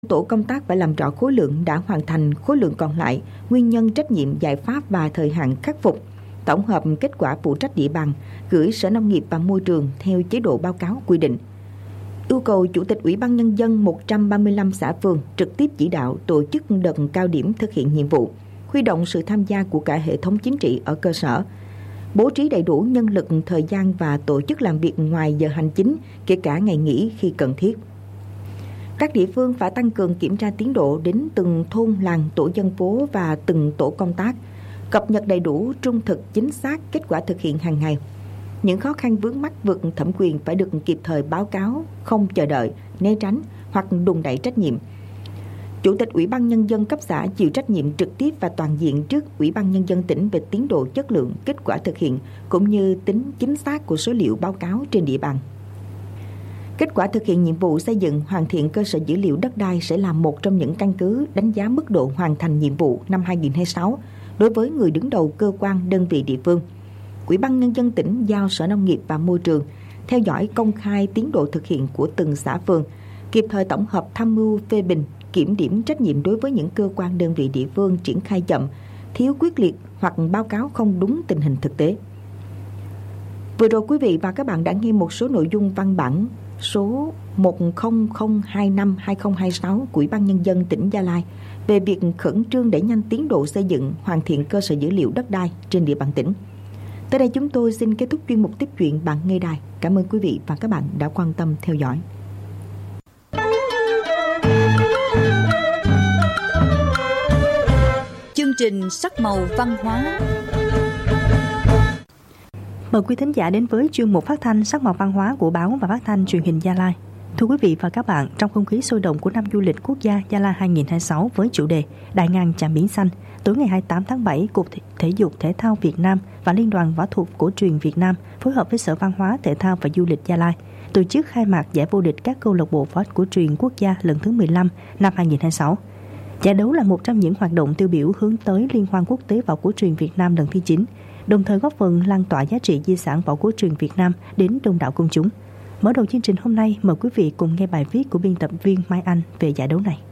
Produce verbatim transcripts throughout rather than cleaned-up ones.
Tổ công tác phải làm rõ khối lượng đã hoàn thành, khối lượng còn lại, nguyên nhân, trách nhiệm, giải pháp và thời hạn khắc phục, tổng hợp kết quả phụ trách địa bàn, gửi Sở Nông nghiệp và Môi trường theo chế độ báo cáo quy định. Yêu cầu Chủ tịch Ủy ban Nhân dân một trăm ba mươi lăm xã phường trực tiếp chỉ đạo tổ chức đợt cao điểm thực hiện nhiệm vụ, huy động sự tham gia của cả hệ thống chính trị ở cơ sở, bố trí đầy đủ nhân lực, thời gian và tổ chức làm việc ngoài giờ hành chính, kể cả ngày nghỉ khi cần thiết. Các địa phương phải tăng cường kiểm tra tiến độ đến từng thôn, làng, tổ dân phố và từng tổ công tác, cập nhật đầy đủ, trung thực, chính xác kết quả thực hiện hàng ngày. Những khó khăn vướng mắc vượt thẩm quyền phải được kịp thời báo cáo, không chờ đợi, né tránh hoặc đùn đẩy trách nhiệm. Chủ tịch Ủy ban Nhân dân cấp xã chịu trách nhiệm trực tiếp và toàn diện trước Ủy ban Nhân dân tỉnh về tiến độ, chất lượng, kết quả thực hiện cũng như tính chính xác của số liệu báo cáo trên địa bàn. Kết quả thực hiện nhiệm vụ xây dựng, hoàn thiện cơ sở dữ liệu đất đai sẽ là một trong những căn cứ đánh giá mức độ hoàn thành nhiệm vụ năm hai nghìn không trăm hai mươi sáu đối với người đứng đầu cơ quan, đơn vị địa phương. Ủy ban Nhân dân tỉnh giao Sở Nông nghiệp và Môi trường theo dõi công khai tiến độ thực hiện của từng xã phường, kịp thời tổng hợp, tham mưu, phê bình, kiểm điểm trách nhiệm đối với những cơ quan, đơn vị địa phương triển khai chậm, thiếu quyết liệt hoặc báo cáo không đúng tình hình thực tế. Vừa rồi quý vị và các bạn đã nghe một số nội dung văn bản số một không không hai năm hai không hai sáu của Ủy ban Nhân dân tỉnh Gia Lai về việc khẩn trương đẩy nhanh tiến độ xây dựng, hoàn thiện cơ sở dữ liệu đất đai trên địa bàn tỉnh. Tới đây chúng tôi xin kết thúc chuyên mục Tiếp chuyện bạn nghe đài. Cảm ơn quý vị và các bạn đã quan tâm theo dõi. Chương trình Sắc màu văn hóa. Mời quý thính giả đến với chuyên mục phát thanh Sắc màu văn hóa của báo và phát thanh truyền hình Gia Lai. Thưa quý vị và các bạn, trong không khí sôi động của năm du lịch quốc gia Gia Lai hai nghìn không trăm hai mươi sáu với chủ đề Đại ngàn chạm biển xanh, tối ngày hai mươi tám tháng bảy, Cục Thể dục Thể thao Việt Nam và Liên đoàn Võ thuật Cổ truyền Việt Nam phối hợp với Sở Văn hóa Thể thao và Du lịch Gia Lai tổ chức khai mạc giải vô địch các câu lạc bộ võ cổ truyền quốc gia lần thứ mười lăm năm hai nghìn không trăm hai mươi sáu. Giải đấu là một trong những hoạt động tiêu biểu hướng tới Liên hoan quốc tế võ cổ truyền Việt Nam lần thứ chín, đồng thời góp phần lan tỏa giá trị di sản võ cổ truyền Việt Nam đến đông đảo công chúng. Mở đầu chương trình hôm nay, mời quý vị cùng nghe bài viết của biên tập viên Mai Anh về giải đấu này.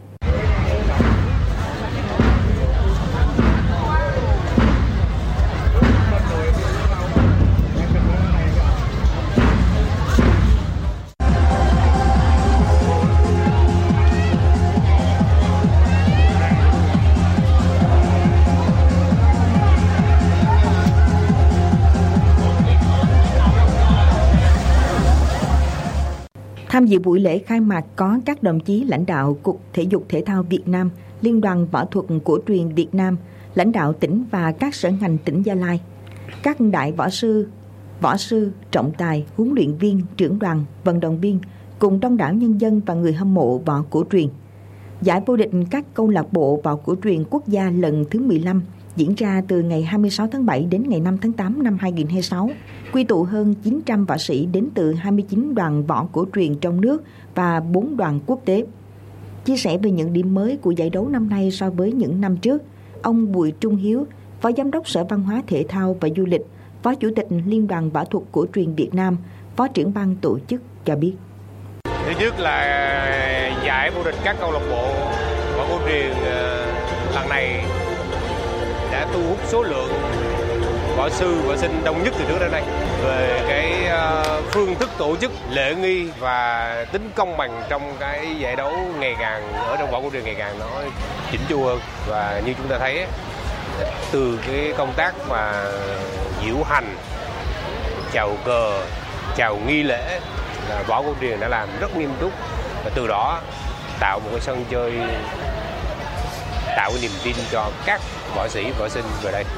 Tham dự buổi lễ khai mạc có các đồng chí lãnh đạo Cục Thể dục Thể thao Việt Nam, Liên đoàn Võ thuật Cổ truyền Việt Nam, lãnh đạo tỉnh và các sở ngành tỉnh Gia Lai, các đại võ sư, võ sư, trọng tài, huấn luyện viên, trưởng đoàn, vận động viên, cùng đông đảo nhân dân và người hâm mộ võ cổ truyền. Giải vô địch các câu lạc bộ võ cổ truyền quốc gia lần thứ mười lăm diễn ra từ ngày hai mươi sáu tháng bảy đến ngày năm tháng tám năm hai nghìn không trăm hai mươi sáu, quy tụ hơn chín trăm võ sĩ đến từ hai mươi chín đoàn võ cổ truyền trong nước và bốn đoàn quốc tế. Chia sẻ về những điểm mới của giải đấu năm nay so với những năm trước, ông Bùi Trung Hiếu, Phó Giám đốc Sở Văn hóa Thể thao và Du lịch, Phó Chủ tịch Liên đoàn Võ thuật Cổ truyền Việt Nam, Phó trưởng ban tổ chức cho biết. Thứ nhất là giải vô địch các câu lạc bộ võ cổ truyền lần này đã thu hút số lượng võ sư, võ sinh đông nhất từ trước đến nay. Về cái phương thức tổ chức, lễ nghi và tính công bằng trong cái giải đấu ngày càng ở trong võ cổ truyền ngày càng nó chỉnh chu hơn. Và như chúng ta thấy từ cái công tác mà diễu hành, chào cờ, chào nghi lễ là võ cổ truyền đã làm rất nghiêm túc, và từ đó tạo một cái sân chơi, tạo cái niềm tin cho các võ sĩ, võ sinh về đây.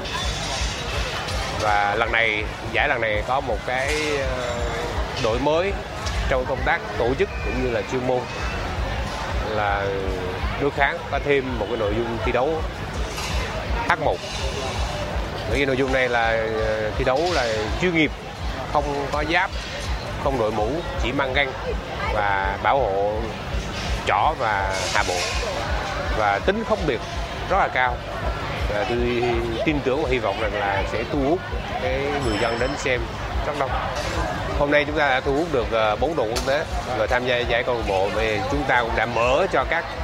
Và lần này, giải lần này có một cái đổi mới trong công tác tổ chức cũng như là chuyên môn, là đối kháng có thêm một cái nội dung thi đấu H một. Cái nội dung này là thi đấu là chuyên nghiệp, không có giáp, không đội mũ, chỉ mang găng và bảo hộ chỏ và hạ bộ, và tính phân biệt rất là cao. Và tôi tin tưởng và hy vọng rằng là sẽ thu hút cái người dân đến xem rất đông. Hôm nay chúng ta đã thu hút được bốn đội quốc tế và tham gia giải câu lạc bộ, vì chúng ta cũng đã mở cho các